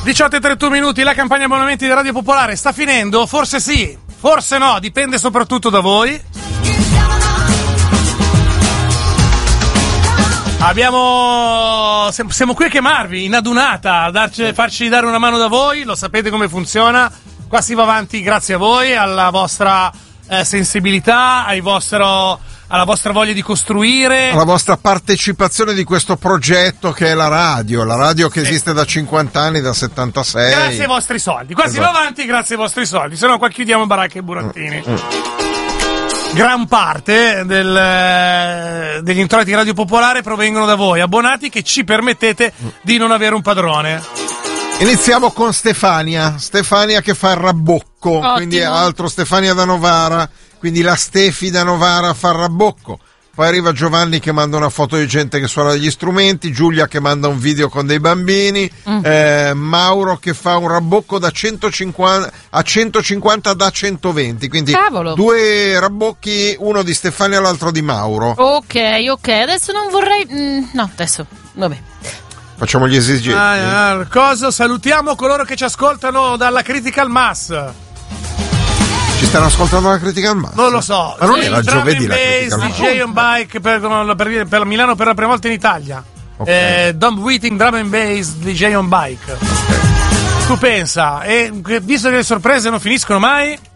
18:31 minuti, la campagna abbonamenti di Radio Popolare sta finendo? Forse sì, forse no, dipende soprattutto da voi. Siamo qui a chiamarvi in adunata, farci dare una mano da voi, lo sapete come funziona. Qua si va avanti grazie a voi, alla vostra sensibilità, alla vostra voglia di costruire, alla vostra partecipazione di questo progetto che è la radio che esiste da 50 anni, da 76. Grazie ai vostri soldi. Qua si va avanti grazie ai vostri soldi, se no qua chiudiamo baracche e burattini. Gran parte degli introiti di Radio Popolare provengono da voi abbonati che ci permettete di non avere un padrone. Iniziamo con Stefania che fa il rabbocco. Ottimo. Quindi altro Stefania da Novara, quindi la Stefi da Novara fa il rabbocco. Poi arriva Giovanni che manda una foto di gente che suona degli strumenti, Giulia che manda un video con dei bambini, Mauro che fa un rabbocco da 150 a 150 da 120, quindi Cavolo. 2 rabbocchi, uno di Stefania e l'altro di Mauro. Ok, adesso non vorrei... no, adesso, vabbè. Facciamo gli esigenti. Cosa? Salutiamo coloro che ci ascoltano dalla Critical Mass. Ci stanno ascoltando la Critical Mass? Non lo so. Ma non era giovedì la Critical Mass? DJ on Bike per Milano per la prima volta in Italia. Okay. Dom Whiting Drum and Bass DJ on Bike. Okay. Tu pensa, visto che le sorprese non finiscono mai...